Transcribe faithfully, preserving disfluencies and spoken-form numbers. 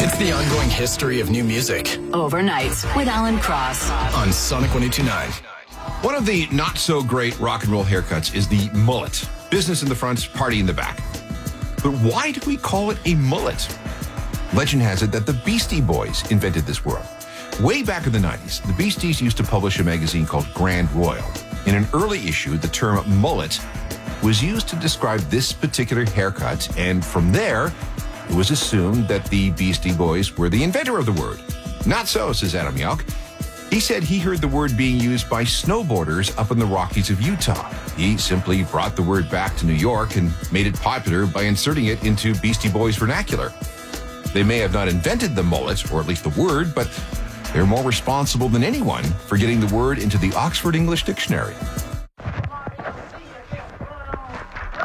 It's the ongoing history of new music. Overnight with Alan Cross. On Sonic one oh two point nine. One of the not-so-great rock and roll haircuts is the mullet. Business in the front, party in the back. But why do we call it a mullet? Legend has it that the Beastie Boys invented this word. Way back in the nineties, the Beasties used to publish a magazine called Grand Royal. In an early issue, the term mullet was used to describe this particular haircut, and from there, it was assumed that the Beastie Boys were the inventor of the word. Not so, says Adam Yauch. He said he heard the word being used by snowboarders up in the Rockies of Utah. He simply brought the word back to New York and made it popular by inserting it into Beastie Boys vernacular. They may have not invented the mullet, or at least the word, but they're more responsible than anyone for getting the word into the Oxford English Dictionary.